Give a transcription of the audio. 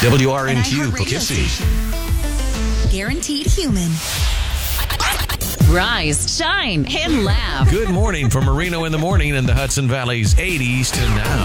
WRNQ Poughkeepsie. Guaranteed human. Rise, shine, and laugh. Good morning from Marino in the morning in the Hudson Valley's 80s to now.